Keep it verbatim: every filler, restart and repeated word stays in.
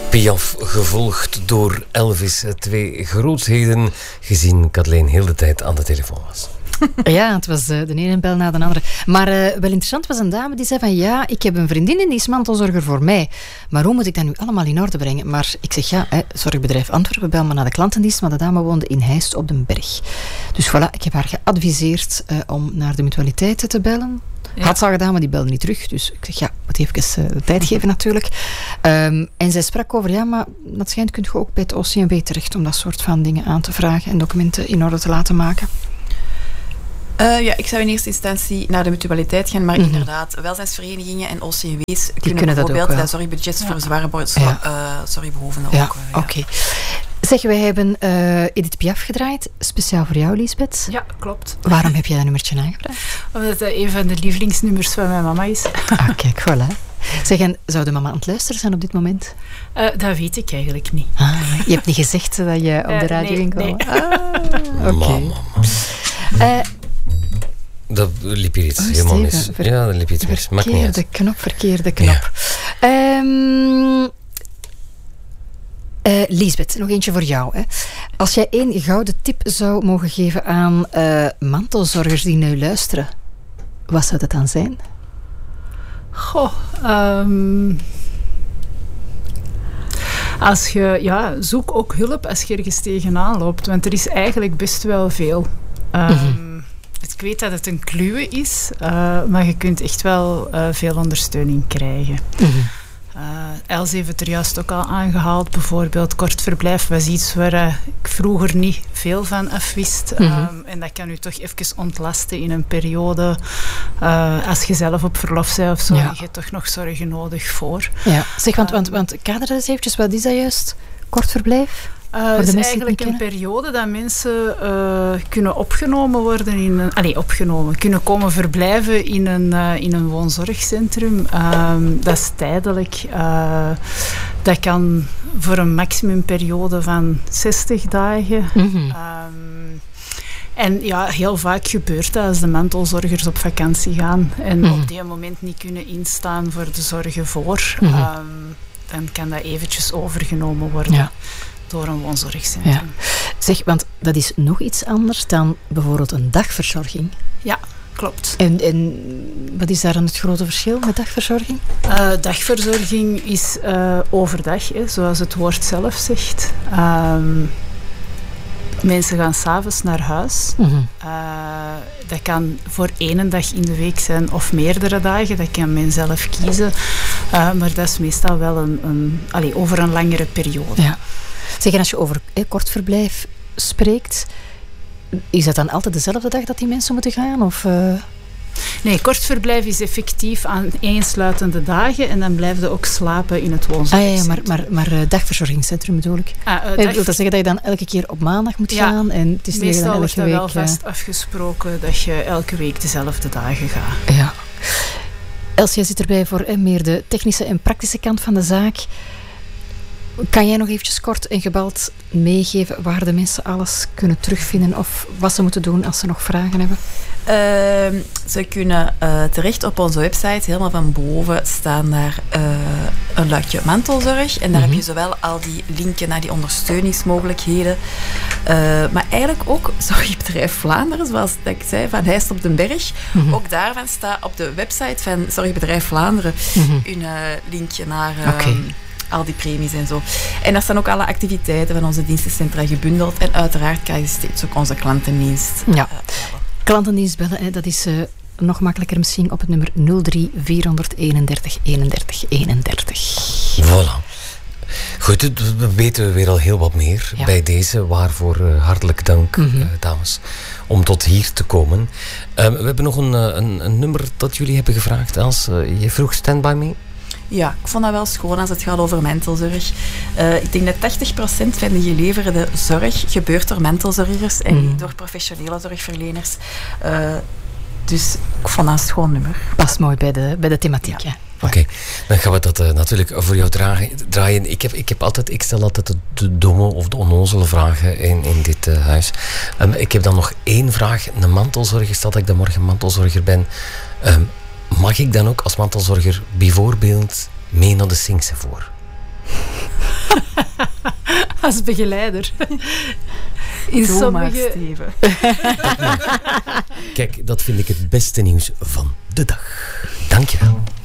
Piaf, gevolgd door Elvis. Twee grootheden, gezien Kathleen heel de tijd aan de telefoon was. Ja, het was uh, de ene bel na de andere. Maar uh, wel interessant was een dame die zei van ja, ik heb een vriendin en die is mantelzorger voor mij. Maar hoe moet ik dat nu allemaal in orde brengen? Maar ik zeg ja, hè, zorgbedrijf Antwerpen, bel me naar de klantendienst, maar de dame woonde in Heist op den Berg. Dus voilà, ik heb haar geadviseerd uh, om naar de mutualiteiten te bellen. Ja. Had ze al gedaan, maar die belde niet terug. Dus ik zeg, ja, moet even uh, de tijd geven natuurlijk. Um, en zij sprak over, ja, maar dat schijnt kun je ook bij het O C M W terecht om dat soort van dingen aan te vragen en documenten in orde te laten maken. Uh, ja, ik zou in eerste instantie naar de mutualiteit gaan, maar mm-hmm. inderdaad, welzijnsverenigingen en O C M W's kunnen, kunnen bijvoorbeeld dat zorgbudgets ja. voor zware bo- ja. uh, zorgbehoevenden ja. ook. Uh, ja. Oké. Okay. Zeg, wij hebben uh, Edith Piaf gedraaid, speciaal voor jou, Liesbeth. Ja, klopt. Waarom heb jij dat nummertje aangevraagd? Omdat dat een van de lievelingsnummers van mijn mama is. Ah, kijk, voilà. Zeg, en zou de mama aan het luisteren zijn op dit moment? Uh, dat weet ik eigenlijk niet. Ah, je hebt niet gezegd dat je op de radio ging komen? Nee. Ah, oké. Okay. Uh, Dat liep hier iets oh, helemaal Steven, mis. ver- ja, dat liep iets mis. Maakt niet uit. Verkeerde knop, verkeerde knop. Ja. Um, uh, Liesbeth, nog eentje voor jou. Hè. Als jij één gouden tip zou mogen geven aan uh, mantelzorgers die nu luisteren, wat zou dat dan zijn? Goh, um, als je, ja, zoek ook hulp als je ergens tegenaan loopt, want er is eigenlijk best wel veel. Um, mm-hmm. Ik weet dat het een kluwe is, uh, maar je kunt echt wel uh, veel ondersteuning krijgen. Mm-hmm. Uh, Els heeft het er juist ook al aangehaald. Bijvoorbeeld kort verblijf was iets waar uh, ik vroeger niet veel van afwist. Mm-hmm. Um, en dat kan u toch even ontlasten in een periode. Uh, als je zelf op verlof bent of zo, ja. je hebt toch nog zorgen nodig voor. Ja. Zeg, want, want, want kader dat eens eventjes, wat is dat juist? Kort verblijf? Uh, het is eigenlijk een periode dat mensen uh, kunnen opgenomen worden in een, allez, opgenomen, kunnen komen verblijven in een, uh, in een woonzorgcentrum. Um, dat is tijdelijk. Uh, dat kan voor een maximumperiode van zestig dagen. Mm-hmm. Um, En ja, heel vaak gebeurt dat als de mantelzorgers op vakantie gaan en mm-hmm. op die moment niet kunnen instaan voor de zorgen voor. Mm-hmm. Um, dan kan dat eventjes overgenomen worden. Ja. Door een woonzorgcentrum. Ja. Zeg, want dat is nog iets anders dan bijvoorbeeld een dagverzorging. Ja, klopt. En, en wat is daar dan het grote verschil met dagverzorging? Uh, dagverzorging is uh, overdag, hè, zoals het woord zelf zegt. Um, mensen gaan 's avonds naar huis. Mm-hmm. Uh, dat kan voor één dag in de week zijn of meerdere dagen. Dat kan men zelf kiezen. Uh, maar dat is meestal wel een, een, allez, over een langere periode. Ja. Zeg, en als je over eh, kort verblijf spreekt, is dat dan altijd dezelfde dag dat die mensen moeten gaan? Of, uh... Nee, kort verblijf is effectief aan eensluitende dagen en dan blijf je ook slapen in het woonzorgcentrum. Ah, ja, maar, maar, maar uh, dagverzorgingscentrum bedoel ik. Ah, uh, dag... Ik wil dat zeggen dat je dan elke keer op maandag moet ja, gaan en het is niet meestal dan wordt elke dat week, wel vast uh... afgesproken dat je elke week dezelfde dagen gaat. Ja. Els, jij zit erbij voor eh, meer de technische en praktische kant van de zaak. Kan jij nog eventjes kort en gebald meegeven waar de mensen alles kunnen terugvinden of wat ze moeten doen als ze nog vragen hebben? Uh, ze kunnen uh, terecht op onze website. Helemaal van boven staan daar uh, een luikje mantelzorg. En daar mm-hmm. heb je zowel al die linken naar die ondersteuningsmogelijkheden. Uh, maar eigenlijk ook Zorgbedrijf Vlaanderen, zoals ik zei, van Heist op den Berg. Mm-hmm. Ook daarvan staat op de website van Zorgbedrijf Vlaanderen mm-hmm. een uh, linkje naar... Uh, okay. al die premies en zo. En daar staan ook alle activiteiten van onze dienstencentra gebundeld. En uiteraard kan je steeds ook onze klantendienst ja. uh, bellen. Klantendienst bellen, hè, dat is uh, nog makkelijker misschien op het nummer nul drie vier eenendertig eenendertig eenendertig. Voilà. Goed, we weten weer al heel wat meer ja. bij deze. Waarvoor uh, hartelijk dank, mm-hmm. uh, dames, om tot hier te komen. Uh, we hebben nog een, een, een nummer dat jullie hebben gevraagd. Els, uh, je vroeg Stand By Me. Ja, ik vond dat wel schoon als het gaat over mantelzorg. Uh, ik denk dat tachtig procent van de geleverde zorg gebeurt door mantelzorgers en niet mm. door professionele zorgverleners. Uh, dus ik vond dat een schoon nummer. Past mooi bij de, bij de thematiek, ja. Oké, okay, dan gaan we dat uh, natuurlijk voor jou dragen, draaien. Ik, heb, ik, heb altijd, ik stel altijd de, de domme of de onnozele vragen in, in dit uh, huis. Um, ik heb dan nog één vraag. Een mantelzorger, stel dat ik dan morgen mantelzorger ben. Um, mag ik dan ook als mantelzorger bijvoorbeeld mee naar de Singse voor? als begeleider. In sommige... Steven. Kijk, dat vind ik het beste nieuws van de dag. Dankjewel.